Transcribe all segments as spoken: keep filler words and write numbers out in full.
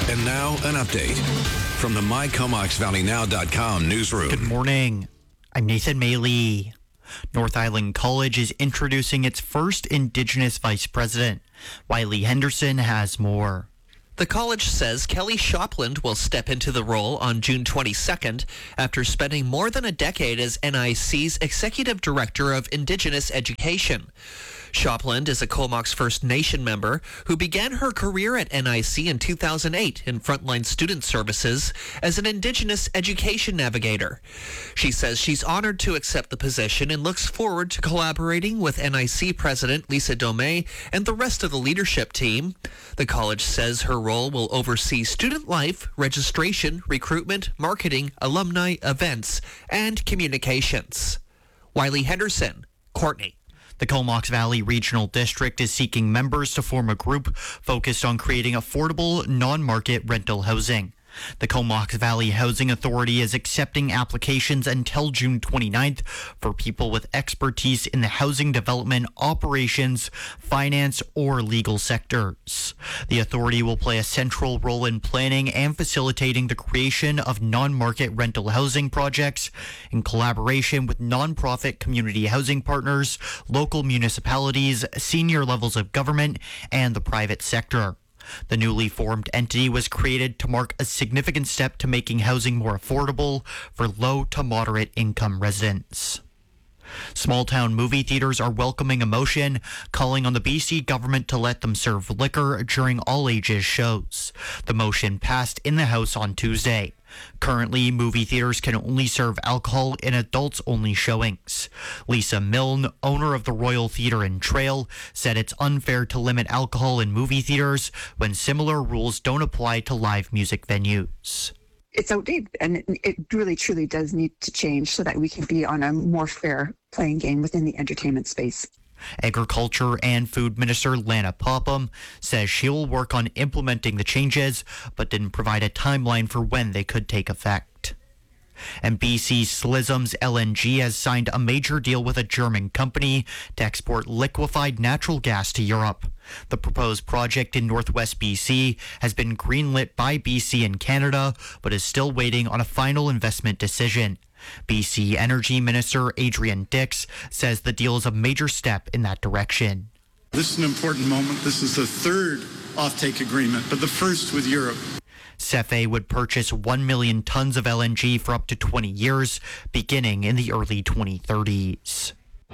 And now, an update from the my comox valley now dot com newsroom. Good morning. I'm Nathan Maley. North Island College is introducing its first Indigenous vice president. Wiley Henderson has more. The college says Kelly Shopland will step into the role on June twenty-second after spending more than a decade as N I C's Executive Director of Indigenous Education. Shopland is a Comox First Nation member who began her career at N I C in two thousand eight in Frontline Student Services as an Indigenous Education Navigator. She says she's honored to accept the position and looks forward to collaborating with N I C President Lisa Domey and the rest of the leadership team. The college says her role will oversee student life, registration, recruitment, marketing, alumni, events, and communications. Wiley Henderson, Courtney. The Comox Valley Regional District is seeking members to form a group focused on creating affordable, non-market rental housing. The Comox Valley Housing Authority is accepting applications until June twenty-ninth for people with expertise in the housing development, operations, finance, or legal sectors. The authority will play a central role in planning and facilitating the creation of non-market rental housing projects in collaboration with nonprofit community housing partners, local municipalities, senior levels of government, and the private sector. The newly formed entity was created to mark a significant step to making housing more affordable for low to moderate income residents. Small-town movie theaters are welcoming a motion calling on the B C government to let them serve liquor during all-ages shows. The motion passed in the House on Tuesday. Currently, movie theaters can only serve alcohol in adults-only showings. Lisa Milne, owner of the Royal Theatre and Trail, said it's unfair to limit alcohol in movie theaters when similar rules don't apply to live music venues. It's outdated, and it, it really truly does need to change so that we can be on a more fair playing game within the entertainment space. Agriculture and Food Minister Lana Popham says she will work on implementing the changes, but didn't provide a timeline for when they could take effect. And B C Slism's L N G has signed a major deal with a German company to export liquefied natural gas to Europe. The proposed project in northwest B C has been greenlit by B C and Canada, but is still waiting on a final investment decision. B C Energy Minister Adrian Dix says the deal is a major step in that direction. This is an important moment. This is the third offtake agreement, but the first with Europe. CEFE would purchase one million tons of L N G for up to twenty years, beginning in the early twenty thirties.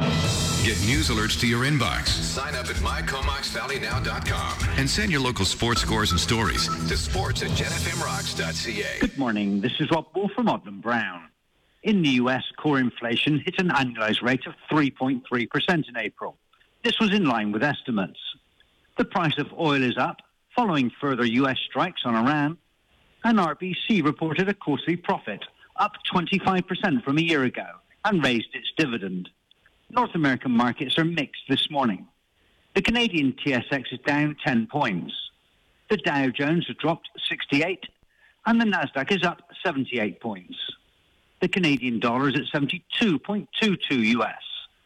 Get news alerts to your inbox. Sign up at my comox valley now dot com and send your local sports scores and stories to sports at jet f m rocks dot c a. Good morning. This is Rob Wolf from Odlum Brown. In the U S, core inflation hit an annualized rate of three point three percent in April. This was in line with estimates. The price of oil is up, following further U S strikes on Iran. And R B C reported a quarterly profit, up twenty-five percent from a year ago, and raised its dividend. North American markets are mixed this morning. The Canadian T S X is down ten points. The Dow Jones has dropped sixty-eight, and the Nasdaq is up seventy-eight points. The Canadian dollar is at seventy-two point two two U S.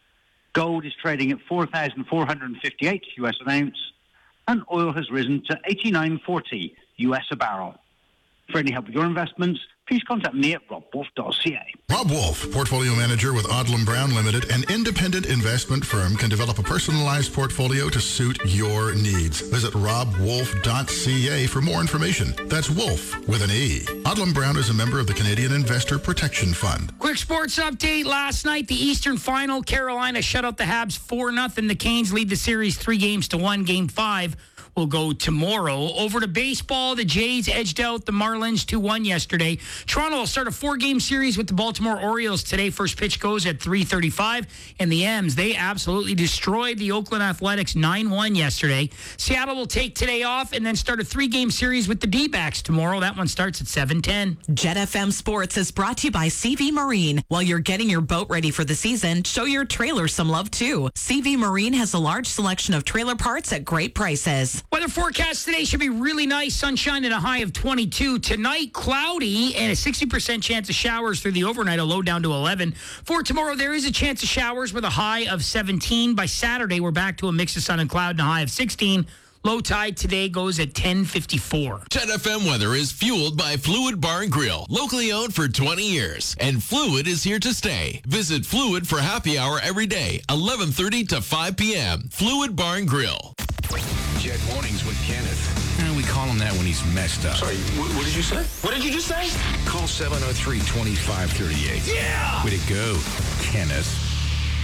Gold is trading at four thousand four hundred fifty-eight U S an ounce, and oil has risen to eighty-nine forty U S a barrel. For any help with your investments, please contact me at rob wolf dot c a. Rob Wolf, Portfolio Manager with Odlum Brown Limited, an independent investment firm, can develop a personalized portfolio to suit your needs. Visit rob wolf dot c a for more information. That's Wolf with an E. Odlum Brown is a member of the Canadian Investor Protection Fund. Quick sports update. Last night, the Eastern Final, Carolina shut out the Habs four nothing. The Canes lead the series three games to one. Game five will go tomorrow. Over to baseball, the Jays edged out the Marlins two one yesterday. Toronto will start a four-game series with the Baltimore Orioles today. First pitch goes at three thirty-five. And the M's, they absolutely destroyed the Oakland Athletics nine one yesterday. Seattle will take today off and then start a three-game series with the D-backs tomorrow. That one starts at seven ten. Jet F M Sports is brought to you by C V Marine. While you're getting your boat ready for the season, show your trailer some love too. C V Marine has a large selection of trailer parts at great prices. Weather forecast today should be really nice. Sunshine at a high of twenty-two. Tonight, cloudy and a sixty percent chance of showers through the overnight, a low down to eleven. For tomorrow, there is a chance of showers with a high of seventeen. By Saturday, we're back to a mix of sun and cloud and a high of sixteen. Low tide today goes at ten fifty-four. Jet F M weather is fueled by Fluid Bar and Grill, locally owned for twenty years. And Fluid is here to stay. Visit Fluid for happy hour every day, eleven thirty to five p.m. Fluid Bar and Grill. Jet Mornings with Kenneth. And we call him that when he's messed up. Sorry, what, what did you say? What did you just say? Call seven oh three, two five three eight. Yeah! Way to go, Kenneth.